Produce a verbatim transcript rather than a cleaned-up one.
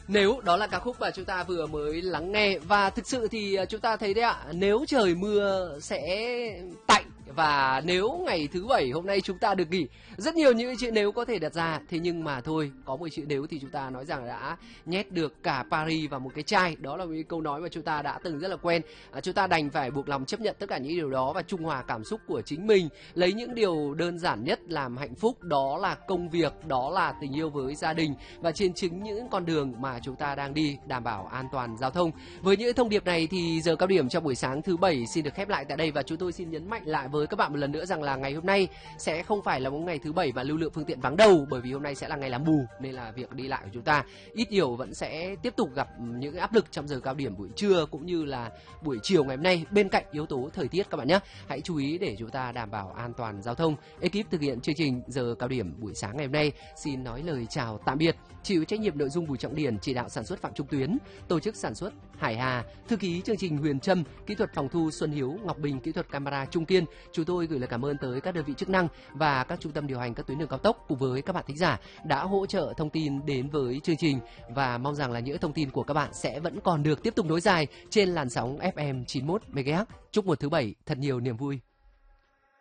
Nếu đó là ca khúc mà chúng ta vừa mới lắng nghe. Và thực sự thì chúng ta thấy đấy ạ, nếu trời mưa sẽ tạnh và nếu ngày thứ bảy hôm nay chúng ta được nghỉ, rất nhiều những chữ nếu có thể đặt ra. Thế nhưng mà thôi, có một chữ nếu thì chúng ta nói rằng đã nhét được cả Paris vào một cái chai. Đó là một câu nói mà chúng ta đã từng rất là quen. à, Chúng ta đành phải buộc lòng chấp nhận tất cả những điều đó và trung hòa cảm xúc của chính mình, lấy những điều đơn giản nhất làm hạnh phúc. Đó là công việc, đó là tình yêu với gia đình và trên chính những con đường mà chúng ta đang đi, đảm bảo an toàn giao thông. Với những thông điệp này thì giờ cao điểm trong buổi sáng thứ bảy xin được khép lại tại đây, và chúng tôi xin nhấn mạnh lại với các bạn một lần nữa rằng là ngày hôm nay sẽ không phải là một ngày thứ bảy mà lưu lượng phương tiện vắng đầu, bởi vì hôm nay sẽ là ngày làm bù, nên là việc đi lại của chúng ta ít nhiều vẫn sẽ tiếp tục gặp những áp lực trong giờ cao điểm buổi trưa cũng như là buổi chiều ngày hôm nay, bên cạnh yếu tố thời tiết các bạn nhé. Hãy chú ý để chúng ta đảm bảo an toàn giao thông. Ekip thực hiện chương trình giờ cao điểm buổi sáng ngày hôm nay xin nói lời chào tạm biệt. Chịu trách nhiệm nội dung Bùi Trọng Điển, chỉ đạo sản xuất Phạm Trung Tuyến, tổ chức sản xuất Hải Hà, thư ký chương trình Huyền Trâm, kỹ thuật phòng thu Xuân Hiếu, Ngọc Bình, kỹ thuật camera Trung Kiên. Chúng tôi gửi lời cảm ơn tới các đơn vị chức năng và các trung tâm điều hành các tuyến đường cao tốc cùng với các bạn thính giả đã hỗ trợ thông tin đến với chương trình, và mong rằng là những thông tin của các bạn sẽ vẫn còn được tiếp tục nối dài trên làn sóng ép em chín mươi mốt mê ga héc. Chúc một thứ bảy thật nhiều niềm vui.